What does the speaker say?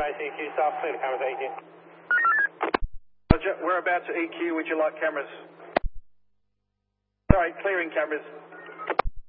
base EQ, soft, clear the cameras EQ. Roger, whereabouts at EQ would you like cameras? Sorry, clearing cameras.